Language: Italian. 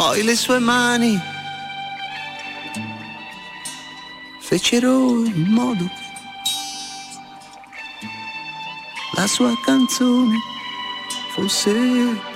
Poi le sue mani fecero in modo che la sua canzone fosse